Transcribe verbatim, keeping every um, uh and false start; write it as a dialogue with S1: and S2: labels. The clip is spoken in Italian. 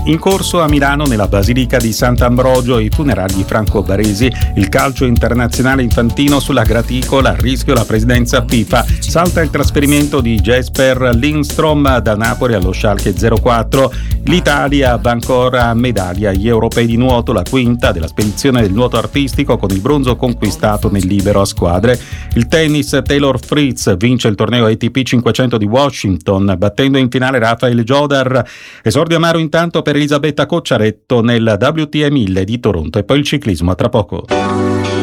S1: In corso a Milano, nella Basilica di Sant'Ambrogio, i funerali di Franco Baresi. Il calcio internazionale infantino sulla graticola, a rischio la presidenza FIFA. Salta il trasferimento di Jesper Lindstrom da Napoli allo Schalke zero quattro. L'Italia va ancora a medaglia agli europei di nuoto, la quinta della spedizione del nuoto artistico, con il bronzo conquistato nel libero a squadre. Il tennis, Taylor Fritz vince il torneo A T P cinquecento di Washington, battendo in finale Rafael Jodar. Esordio amaro intanto per Elisabetta Cocciaretto nel W T E mille di Toronto. E poi il ciclismo, a tra poco.